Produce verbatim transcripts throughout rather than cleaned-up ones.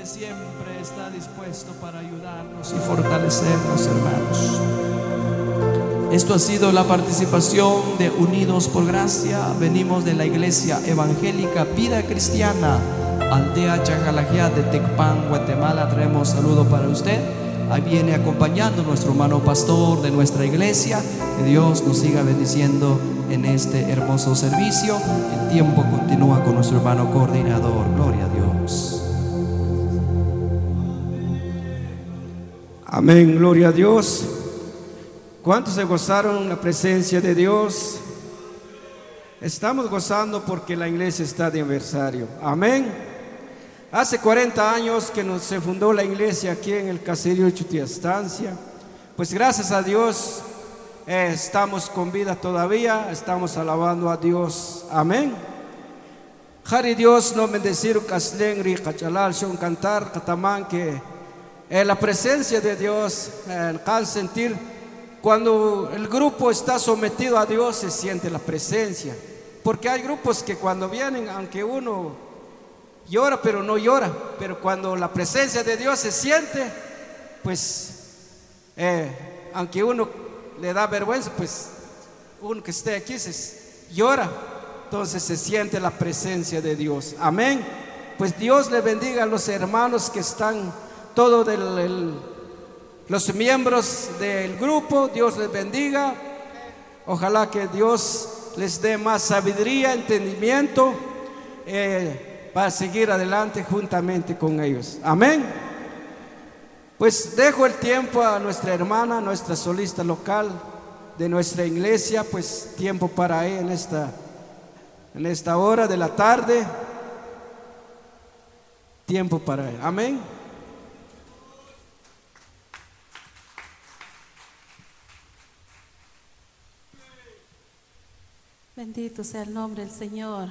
Padre siempre está dispuesto para ayudarnos y fortalecernos, hermanos. Esto ha sido la participación de Unidos por Gracia. Venimos de la Iglesia Evangélica Vida Cristiana, Aldea Chajalajá de Tecpan, Guatemala. Traemos saludo para usted. Ahí viene acompañando nuestro hermano pastor de nuestra iglesia. Que Dios nos siga bendiciendo en este hermoso servicio. El tiempo continúa con nuestro hermano coordinador. Gloria a Dios. Amén, gloria a Dios. ¿Cuántos se gozaron la presencia de Dios? Estamos gozando porque la iglesia está de aniversario. Amén. Hace cuarenta años que nos, se fundó la iglesia aquí en el caserío de Chutiastancia. Pues gracias a Dios eh, estamos con vida todavía, estamos alabando a Dios. Amén. Jari Dios no bendecir caslengri cachalal shon cantar catamán que eh, la presencia de Dios, eh, al sentir cuando el grupo está sometido a Dios se siente la presencia. Porque hay grupos que cuando vienen, aunque uno llora pero no llora, pero cuando la presencia de Dios se siente, pues eh, aunque uno le da vergüenza, pues uno que esté aquí se llora, entonces se siente la presencia de Dios. Amén. Pues Dios le bendiga a los hermanos que están, todos del, el, los miembros del grupo. Dios les bendiga. Ojalá que Dios les dé más sabiduría, entendimiento, eh, para seguir adelante juntamente con ellos. Amén. Pues dejo el tiempo a nuestra hermana, nuestra solista local de nuestra iglesia, pues tiempo para ella en esta, en esta hora de la tarde. Tiempo para ella. Amén. Bendito sea el nombre del Señor.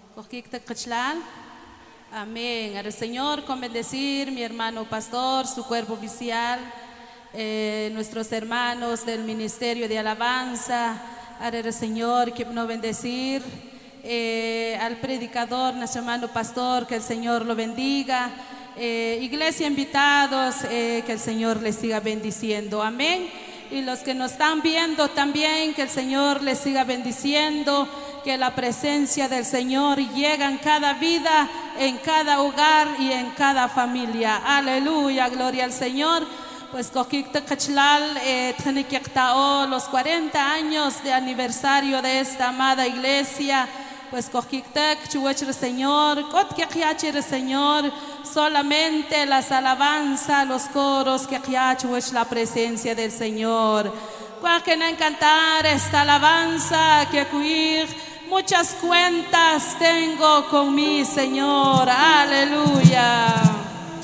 Amén. Al Señor con bendecir mi hermano pastor, su cuerpo oficial, eh, nuestros hermanos del ministerio de alabanza. Al Señor que nos bendecir, eh, al predicador, nuestro hermano pastor, que el Señor lo bendiga. Eh, iglesia invitados, eh, que el Señor les siga bendiciendo. Amén. Y los que nos están viendo también, que el Señor les siga bendiciendo. Que la presencia del Señor llega en cada vida, en cada hogar y en cada familia. Aleluya, gloria al Señor. Pues eh, los cuarenta años de aniversario de esta amada iglesia. Pues Señor, Señor, solamente las alabanzas, los coros que la presencia del Señor. Cualquier cantar esta alabanza que cuir. Muchas cuentas tengo con mi Señor. Aleluya.